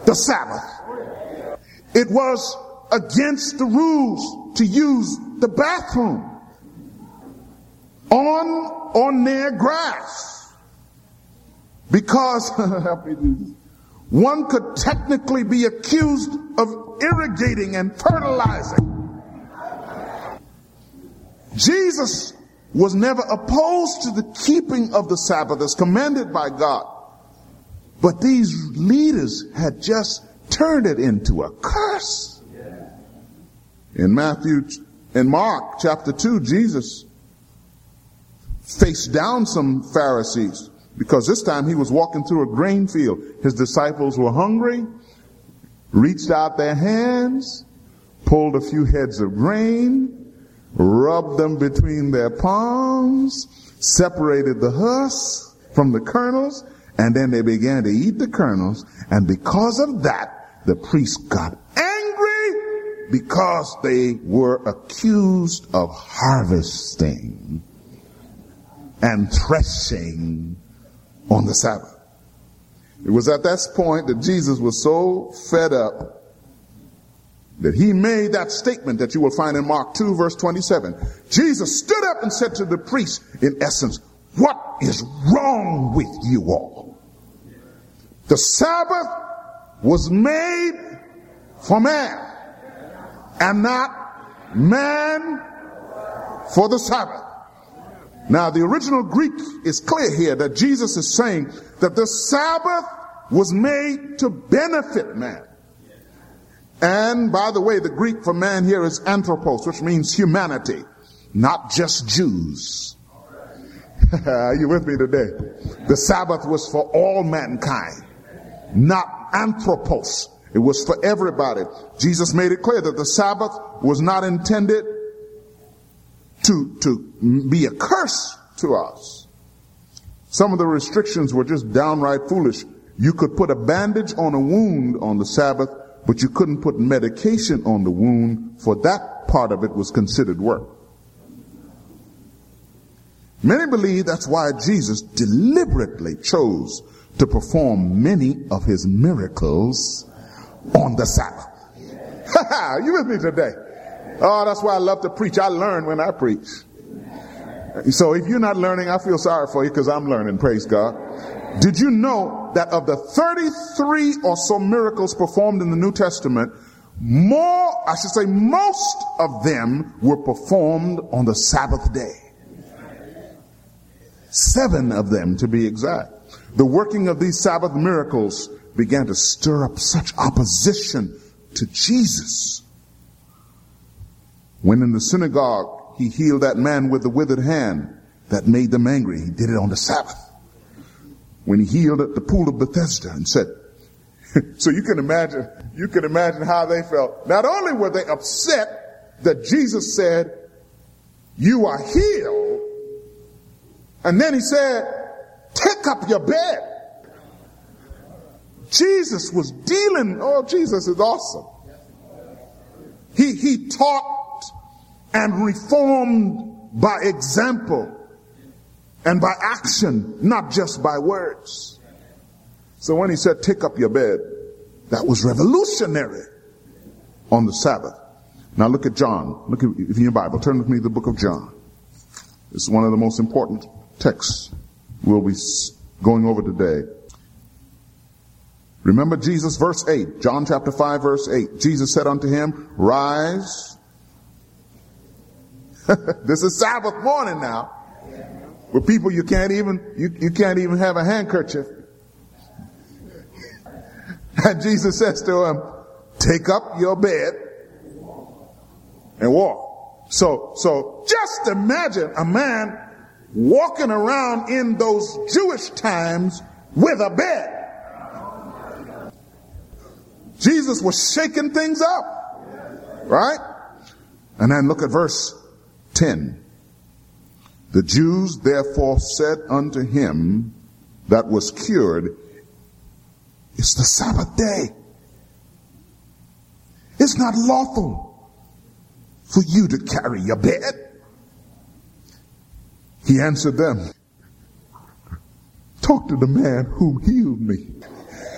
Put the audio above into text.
the Sabbath. It was against the rules to use the bathroom on or near grass, because one could technically be accused of irrigating and fertilizing. Jesus was never opposed to the keeping of the Sabbath as commanded by God, but these leaders had just turned it into a curse. In Mark chapter 2, Jesus faced down some Pharisees because this time he was walking through a grain field. His disciples were hungry, reached out their hands, pulled a few heads of grain, rubbed them between their palms, separated the husks from the kernels, and then they began to eat the kernels. And because of that, the priests got angry because they were accused of harvesting and threshing on the Sabbath. It was at that point that Jesus was so fed up that he made that statement that you will find in Mark 2 verse 27. Jesus stood up and said to the priests, in essence, what is wrong with you all? The Sabbath was made for man and not man for the Sabbath. Now, the original Greek is clear here that Jesus is saying that the Sabbath was made to benefit man. And by the way, the Greek for man here is anthropos, which means humanity, not just Jews. Are you with me today? The Sabbath was for all mankind, not anthropos. It was for everybody. Jesus made it clear that the Sabbath was not intended to be a curse to us. Some of the restrictions were just downright foolish. You could put a bandage on a wound on the Sabbath, but you couldn't put medication on the wound, for that part of it was considered work. Many believe that's why Jesus deliberately chose to perform many of his miracles on the Sabbath. You with me today? Oh, that's why I love to preach. I learn when I preach. So if you're not learning, I feel sorry for you because I'm learning, praise God. Did you know that of the 33 or so miracles performed in the New Testament, most of them were performed on the Sabbath day? 7 of them to be exact. The working of these Sabbath miracles began to stir up such opposition to Jesus. When in the synagogue he healed that man with the withered hand, that made them angry. He did it on the Sabbath. When he healed at the pool of Bethesda and said, so you can imagine how they felt. Not only were they upset that Jesus said, you are healed, and then he said, take up your bed. Jesus was dealing, Jesus is awesome. He taught and reformed by example and by action, not just by words. So when he said, take up your bed, that was revolutionary on the Sabbath. Now look at John. Look at, if in your Bible, turn with me to the book of John. This is one of the most important texts we'll be going over today. Remember Jesus, verse 8, John chapter 5, verse 8. Jesus said unto him, rise. This is Sabbath morning now. With people you can't even have a handkerchief. And Jesus says to him, take up your bed and walk. So just imagine a man walking around in those Jewish times with a bed. Jesus was shaking things up, right? And then look at verse 10. The Jews therefore said unto him that was cured, it's the Sabbath day. It's not lawful for you to carry your bed. He answered them, talk to the man who healed me.